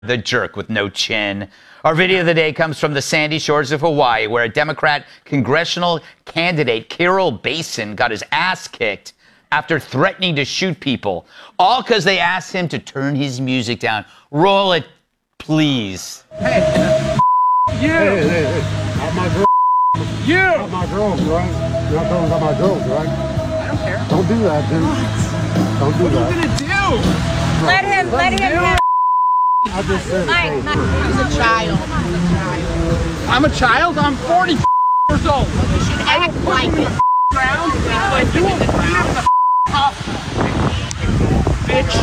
The jerk with no chin. Our video of the day comes from the sandy shores of Hawaii, where a Democrat congressional candidate, Carol Basin, got his ass kicked after threatening to shoot people, all because they asked him to turn his music down. Roll it, please. Hey, you! Hey. Not my girl. You! Not my girls, right? You're not talking about my girls, right? I don't care. Don't do that, dude. Don't do What that. are you gonna do? Let him have. I just said Mike, he's a child. I'm a child? I'm 40 years old. You should act like it. Ground? Like you will live in the hospital. Bitch.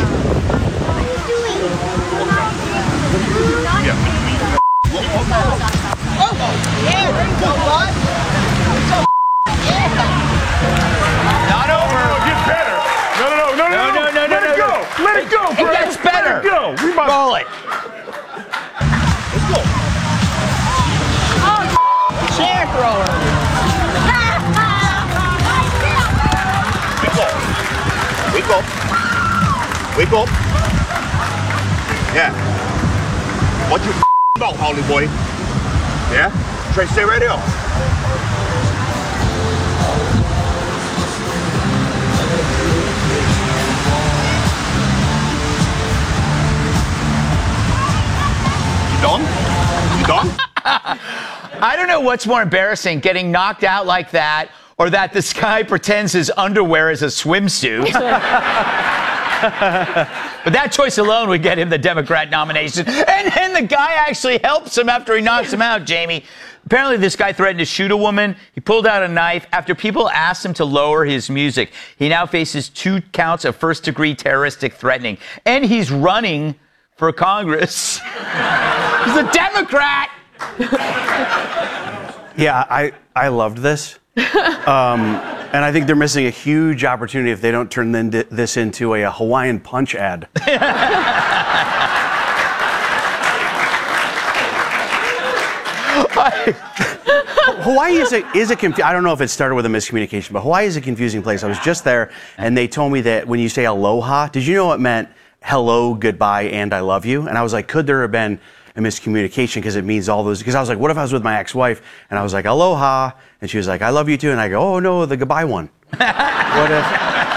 Yeah, there you go, bud. Not over. It gets better. No. Let it go. Let it go, bro. It gets better. Let it go. We must Roll it. Let's go. Chair thrower. Wake up. Yeah. What you about, Holly boy? Yeah? Try to stay right here. You done? I don't know what's more embarrassing, getting knocked out like that, or that this guy pretends his underwear is a swimsuit. But that choice alone would get him the Democrat nomination. And then the guy actually helps him after he knocks him out, Jamie. Apparently, this guy threatened to shoot a woman. He pulled out a knife after people asked him to lower his music. He now faces 2 counts of first-degree terroristic threatening. And he's running for Congress. He's a Democrat. Yeah, I loved this. And I think they're missing a huge opportunity if they don't turn this into a Hawaiian Punch ad. Hawaii is a I don't know if it started with a miscommunication, but Hawaii is a confusing place. I was just there, and they told me that when you say aloha, did you know it meant hello, goodbye, and I love you? And I was like, could there have been a miscommunication, because it means all those, because I was like, what if I was with my ex-wife and I was like, aloha, and she was like, I love you too, and I go, oh no, the goodbye one. What if?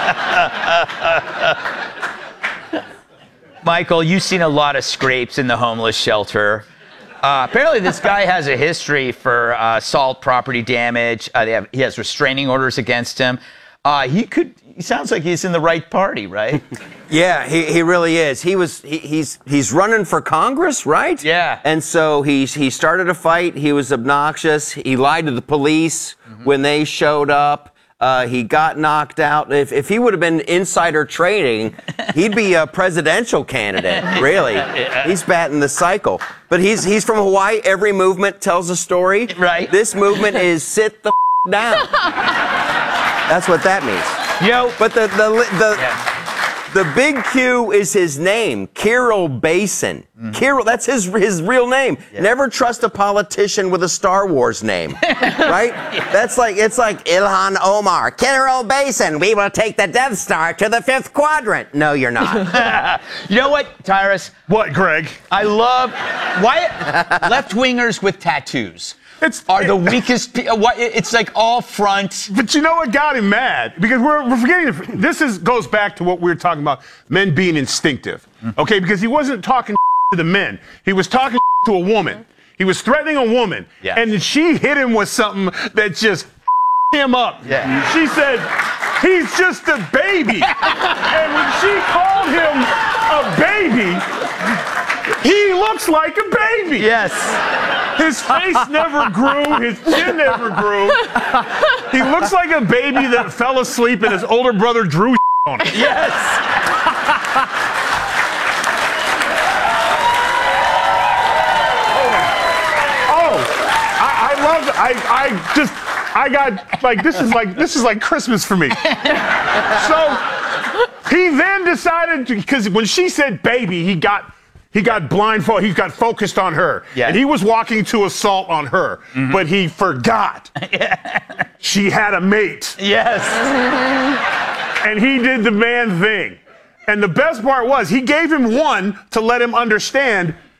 Michael, you've seen a lot of scrapes in the homeless shelter. Apparently, this guy has a history for assault, property damage. He has restraining orders against him. He sounds like he's in the right party, right? Yeah, he really is. He's running for Congress, right? Yeah. And so he started a fight. He was obnoxious. He lied to the police when they showed up. He got knocked out. If he would have been insider trading, he'd be a presidential candidate, really. He's batting the cycle. But he's from Hawaii. Every movement tells a story. Right. This movement is sit the down. That's what that means. But the big Q is his name, Carol Basin. Carol, that's his real name. Yeah. Never trust a politician with a Star Wars name, right? It's like Ilhan Omar, Carol Basin. We will take the Death Star to the 5th quadrant. No, you're not. You know what, Tyrus? What, Greg? I love left-wingers with tattoos. Are the weakest. It's like all front. But you know what got him mad? Because we're forgetting. Goes back to what we were talking about, men being instinctive. Okay, because he wasn't talking to the men. He was talking to a woman. He was threatening a woman. Yeah. And she hit him with something that just him up. Yeah. She said, he's just a baby. And when she called him a baby, he looks like a baby. Yes. His face never grew. His chin never grew. He looks like a baby that fell asleep and his older brother drew on him. Yes. I love it. I got like this is like Christmas for me. So he then decided because when she said baby, he got blindfolded. He got focused on her. Yeah. And he was walking to assault on her. But he forgot. She had a mate. Yes. And he did the man thing. And the best part was he gave him one to let him understand